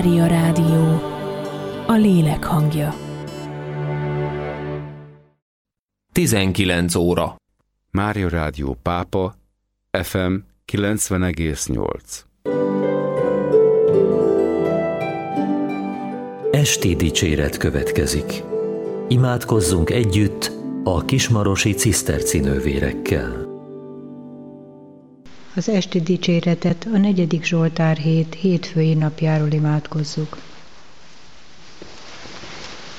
Mária Rádió, a lélek hangja. 19 óra. Mária Rádió Pápa, FM 90,8. Esti dicséret következik. Imádkozzunk együtt a kismarosi cisztercinővérekkel. Az esti dicséretet a 4. Zsoltár hét hétfői napjáról imádkozzuk.